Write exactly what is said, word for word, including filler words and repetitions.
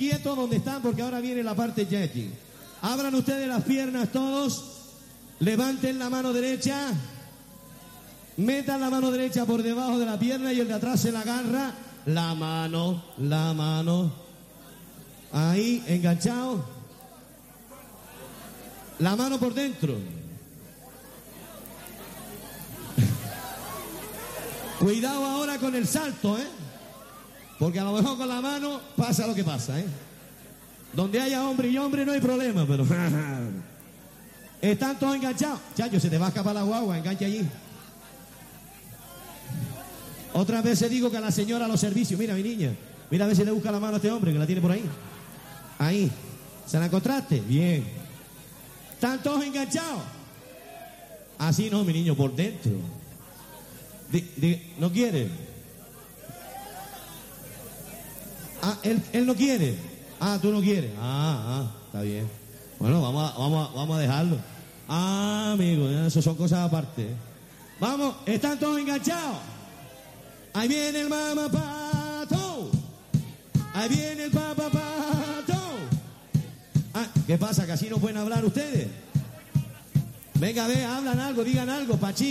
quietos donde están porque ahora viene la parte Jackie. Abran ustedes las piernas todos. Levanten la mano derecha. Metan la mano derecha por debajo de la pierna y el de atrás se la agarra. La mano, la mano. Ahí, enganchado. La mano por dentro. Cuidado ahora con el salto, ¿eh? Porque a lo mejor con la mano pasa lo que pasa, ¿eh? Donde haya hombre y hombre no hay problema, pero... Están todos enganchados. Chacho, se te va a escapar la guagua, engancha allí. Otra vez digo que a la señora a los servicios, mira mi niña, mira a ver si le busca la mano a este hombre que la tiene por ahí. Ahí. ¿Se la encontraste? Bien. ¿Están todos enganchados? Así no, mi niño, por dentro. De, de, ¿No quiere? Ah, él, él no quiere. Ah, tú no quieres. Ah, ah, está bien. Bueno, vamos a, vamos a, vamos a dejarlo. Ah, amigo, eso son cosas aparte. Vamos, ¿están todos enganchados? Ahí viene el mamapato. Ahí viene el papapato. Ah, ¿qué pasa? ¿Que así no pueden hablar ustedes? Venga, ve, hablan algo, digan algo, Pachín.